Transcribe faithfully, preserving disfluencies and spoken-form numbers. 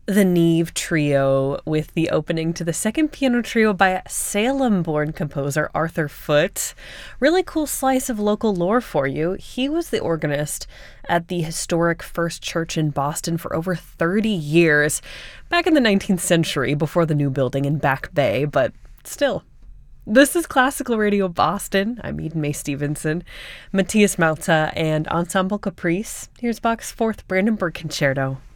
The Neve Trio with the opening to the second piano trio by Salem-born composer Arthur Foote. Really cool slice of local lore for you. He was the organist at the historic First Church in Boston for over thirty years, back in the nineteenth century before the new building in Back Bay, but still. This is Classical Radio Boston. I'm Eden May Stevenson, Matthias Malta, and Ensemble Caprice. Here's Bach's Fourth Brandenburg Concerto.